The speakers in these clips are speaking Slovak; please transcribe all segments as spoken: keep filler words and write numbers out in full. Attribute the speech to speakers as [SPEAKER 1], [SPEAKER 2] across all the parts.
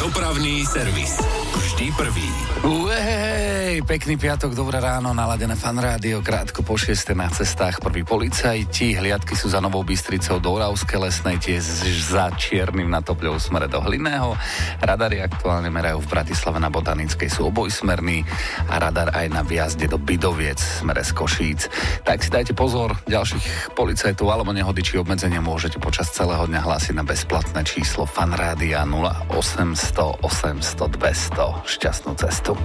[SPEAKER 1] Dopravný servis. Vždy prvý.
[SPEAKER 2] Uhej, pekný piatok, dobré ráno, naladené Fan Rádio, krátko po šiestej na cestách prví policajti, hliadky sú za Novou Bystricou do Oravskej Lesnej, tiež za Čiernym na Topľou smere do Hlinného, radary aktuálne merajú v Bratislave na Botanickej, sú obojsmerný a radar aj na výjazde do Bidoviec smere z Košíc. Tak si dajte pozor, ďalších policajtov alebo nehody či obmedzenia môžete počas celého dňa hlásiť na bezplatné číslo Fan Rádia nula osemsto osemsto dvesto. Šťastnú cestu.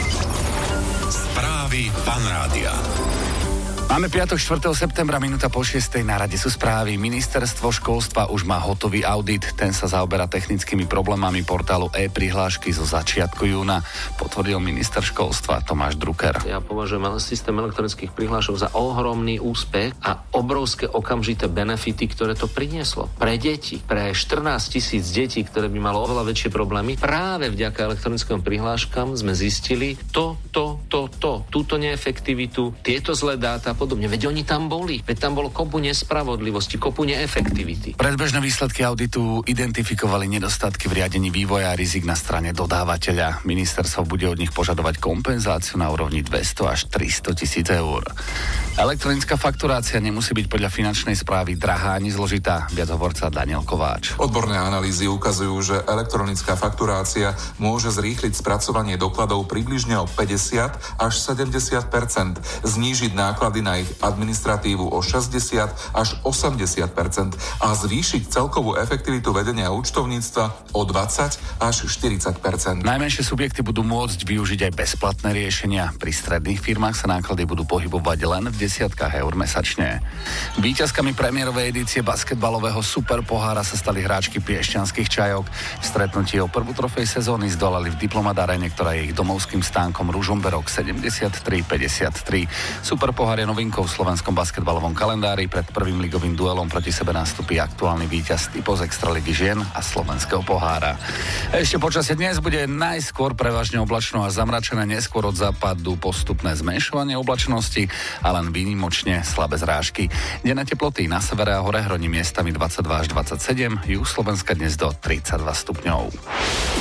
[SPEAKER 1] Správy Fan Rádia.
[SPEAKER 2] Máme piatok štvrtého septembra, minúta po šiestej, na rade sú správy. Ministerstvo školstva už má hotový audit, ten sa zaoberá technickými problémami portálu e-prihlášky zo začiatku júna, potvrdil minister školstva Tomáš Drucker.
[SPEAKER 3] Ja považujem systém elektronických prihlášok za ohromný úspech a obrovské okamžité benefity, ktoré to prinieslo. Pre deti, pre štrnásť tisíc detí, ktoré by malo oveľa väčšie problémy, práve vďaka elektronickým prihláškam sme zistili to, to, to, to, túto neefektivitu, tieto zlé dáta, podobne. Veď oni tam boli. Veď tam bolo kopu nespravodlivosti, kopu neefektivity.
[SPEAKER 2] Predbežné výsledky auditu identifikovali nedostatky v riadení vývoja a rizik na strane dodávateľa. Ministerstvo bude od nich požadovať kompenzáciu na úrovni dvesto až tristo tisíc eur. Elektronická fakturácia nemusí byť podľa finančnej správy drahá ani zložitá. Viac hovorca Daniel Kováč.
[SPEAKER 4] Odborné analýzy ukazujú, že elektronická fakturácia môže zrýchliť spracovanie dokladov približne o päťdesiat až sedemdesiat percent, znížiť náklady na ich administratívu o šesťdesiat až osemdesiat percent a zvýšiť celkovú efektivitu vedenia účtovníctva o dvadsať až štyridsať percent.
[SPEAKER 2] Najmenšie subjekty budú môcť využiť aj bezplatné riešenia. Pri stredných firmách sa náklady budú pohybovať len v desiatkách eur mesačne. Víťazkami premiérovej edície basketbalového superpohára sa stali hráčky piešťanských Čajok. V stretnutí o prvú trofej sezóny zdolali v Diplomat Arene, ktorá je ich domovským stánkom, Ružomberok sedemdesiattri päťdesiattri. Superpohár je novinkou v slovenskom basketbalovom kalendári. Pred prvým ligovým duelom proti sebe nastupí aktuálny víťaz typov z Extraligy žien a slovenského pohára. Ešte počasie dnes bude najskôr prevažne oblačno a zamračené, neskôr od západu postupné zmenšovanie oblačnosti a len výnimočne slabé zrážky. Denné teploty na severe a hore hroní miestami dvadsaťdva až dvadsaťsedem, juh Slovenska dnes do tridsaťdva stupňov.